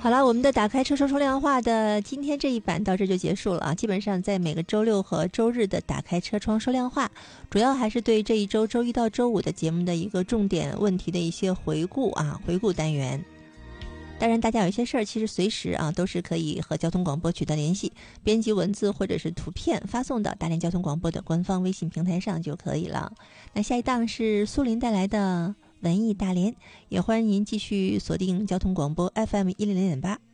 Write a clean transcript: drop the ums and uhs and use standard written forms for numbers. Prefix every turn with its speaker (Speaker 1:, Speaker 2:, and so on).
Speaker 1: 好了，我们的打开车窗说亮话的今天这一版到这就结束了啊！基本上在每个周六和周日的打开车窗说亮话，主要还是对这一周周一到周五的节目的一个重点问题的一些回顾啊，回顾单元。当然，大家有一些事儿，其实随时啊都是可以和交通广播取得联系，编辑文字或者是图片发送到大连交通广播的官方微信平台上就可以了。那下一档是苏林带来的文艺大连，也欢迎您继续锁定交通广播 FM 100.8，